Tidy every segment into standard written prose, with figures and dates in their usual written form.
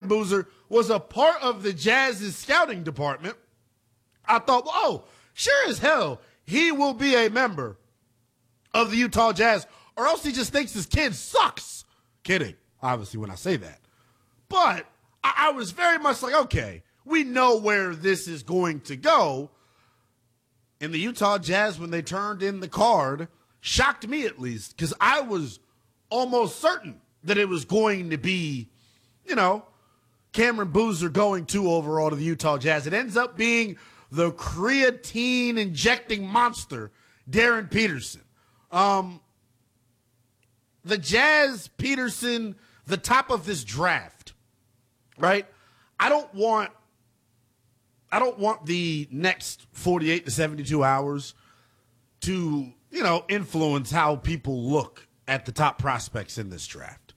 Boozer was a part of the Jazz's scouting department, I thought, oh, sure as hell, he will be a member of the Utah Jazz, or else he just thinks his kid sucks. Kidding, obviously, when I say that. But I was very much like, okay, we know where this is going to go. And the Utah Jazz, when they turned in the card, shocked me at least, because I was almost certain that it was going to be, Cameron Boozer going 2 overall to the Utah Jazz. It ends up being the creatine-injecting monster, Darren Peterson. The Jazz, Peterson, the top of this draft, right? I don't want the next 48 to 72 hours to, influence how people look at the top prospects in this draft.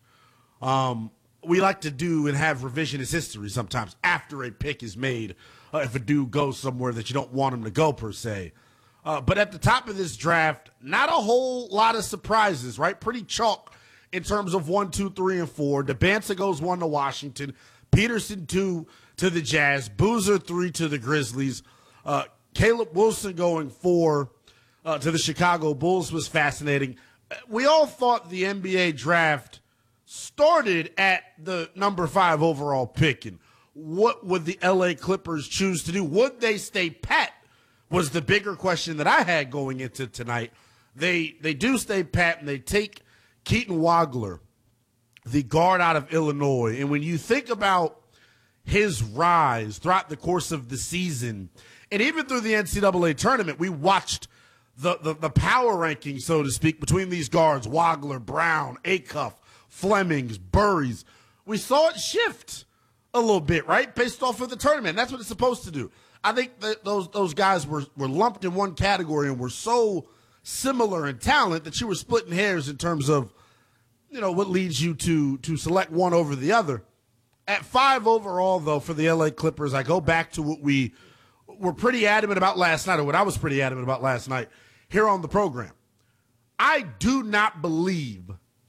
We like to do and have revisionist history sometimes after a pick is made, if a dude goes somewhere that you don't want him to go per se. But at the top of this draft, not a whole lot of surprises, right? Pretty chalk in terms of 1, 2, 3, and 4. DeBanza goes 1 to Washington. Peterson 2 to the Jazz. Boozer 3 to the Grizzlies. Caleb Wilson going 4 to the Chicago Bulls was fascinating. We all thought the NBA draft started at the number 5 overall pick. And what would the LA Clippers choose to do? Would they stay pat? Was the bigger question that I had going into tonight. They do stay pat, and they take Keaton Wagler, the guard out of Illinois. And when you think about his rise throughout the course of the season, and even through the NCAA tournament, we watched the power ranking, so to speak, between these guards, Wagler, Brown, Acuff, Flemings, Burries. We saw it shift a little bit, right, based off of the tournament. That's what it's supposed to do. I think that those guys were lumped in one category and were so similar in talent that you were splitting hairs in terms of, what leads you to select one over the other. At 5 overall, though, for the LA Clippers, I go back to what we were pretty adamant about last night, or what I was pretty adamant about last night here on the program. I do not believe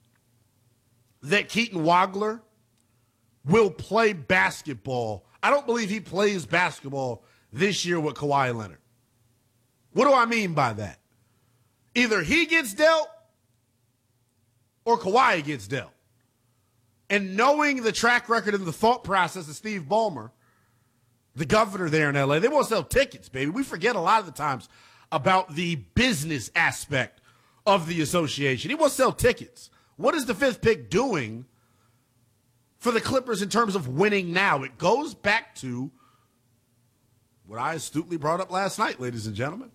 that Keaton Wagler will play basketball. I don't believe he plays basketball this year with Kawhi Leonard. What do I mean by that? Either he gets dealt or Kawhi gets dealt. And knowing the track record and the thought process of Steve Ballmer, the governor there in LA, they won't sell tickets, baby. We forget a lot of the times about the business aspect of the association. He won't sell tickets. What is the 5th pick doing for the Clippers in terms of winning now? It goes back to what I astutely brought up last night, ladies and gentlemen.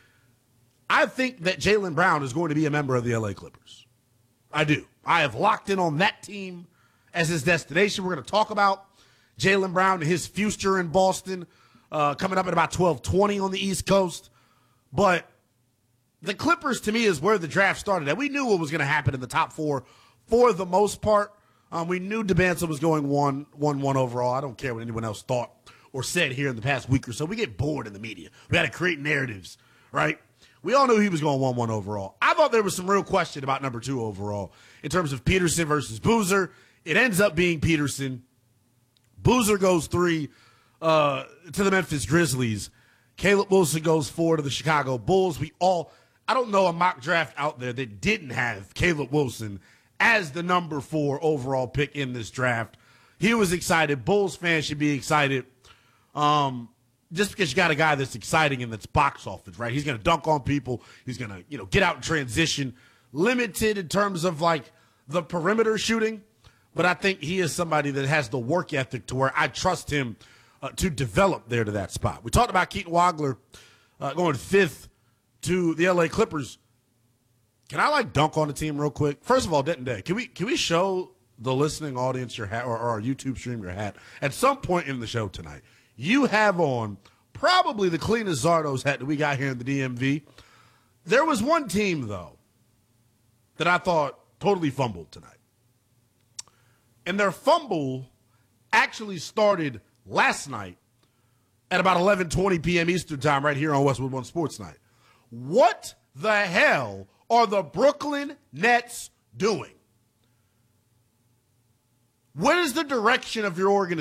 I think that Jaylen Brown is going to be a member of the LA Clippers. I do. I have locked in on that team as his destination. We're going to talk about Jaylen Brown and his future in Boston coming up at about 12:20 on the East Coast. But the Clippers, to me, is where the draft started. And we knew what was going to happen in the top 4 for the most part. We knew DeBanza was going 1 overall. I don't care what anyone else thought or said here in the past week or so. We get bored in the media. We got to create narratives, right? We all knew he was going 1 overall. I thought there was some real question about number 2 overall in terms of Peterson versus Boozer. It ends up being Peterson. Boozer goes 3 to the Memphis Grizzlies. Caleb Wilson goes 4 to the Chicago Bulls. I don't know a mock draft out there that didn't have Caleb Wilson as the number 4 overall pick in this draft. He was excited. Bulls fans should be excited. Just because you got a guy that's exciting and that's box office, right? He's going to dunk on people. He's going to, get out in transition. Limited in terms of like the perimeter shooting, but I think he is somebody that has the work ethic to where I trust him to develop there to that spot. We talked about Keaton Wagler going 5th to the LA Clippers. Can I dunk on the team real quick? First of all, Denton Day, can we show the listening audience your hat, or our YouTube stream your hat at some point in the show tonight? You have on probably the cleanest Zardo's hat that we got here in the DMV. There was one team, though, that I thought totally fumbled tonight. And their fumble actually started last night at about 11:20 p.m. Eastern time right here on Westwood One Sports Night. What the hell are the Brooklyn Nets doing? What is the direction of your organization?